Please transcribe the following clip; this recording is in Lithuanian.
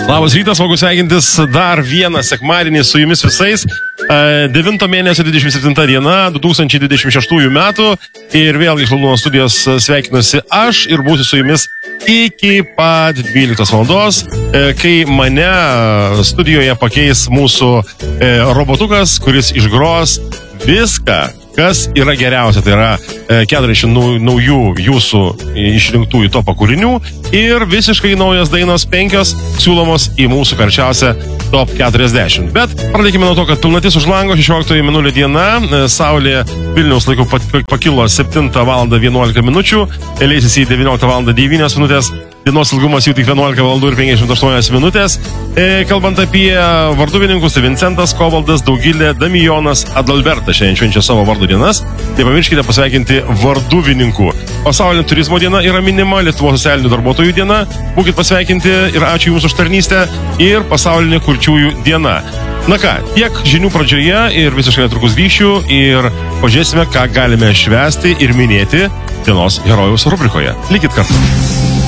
Labas rytas, smagu sveikintis dar vieną sekmadienį su jumis visais. 9 mėnesio 27 diena, 2026 metų. Ir vėl iš Luno studijos sveikinusi aš ir būsiu su jumis iki pat 12 valandos, kai mane studijoje pakeis mūsų robotukas, kuris išgros viską, kas yra geriausia. Tai yra 40 naujų jūsų išrinktųjų topo kūrinių ir visiškai naujos dainos 5 siūlomos į mūsų karčiausią top 40. Bet pradėkime nuo to, kad pilnatis už lango, 16 mėnulio diena, saulė Vilniaus laiku pakilo 7 val. 11 minučių, leisis į 19 val. 9 minutės, dienos ilgumas jų tik 11 val. ir 58 minutės. Kalbant apie varduvininkus, tai Vincentas, Kovaldas, Daugilė, Damijonas, Adalbertas šiandien švenčia savo vardų dienas. Tai pamirškite pasveikinti varduvininkų. Pasaulinė turizmo diena yra minima, Lietuvos socialinių darbuotojų diena. Būkit pasveikinti ir ačiū Jums už tarnystę. Ir pasaulinė kurčiųjų diena. Na ką, tiek žinių pradžioje ir visiškai netrukus grįšiu ir pažiūrėsime, ką galime švęsti ir minėti dienos herojaus rubrikoje. Likit kartu.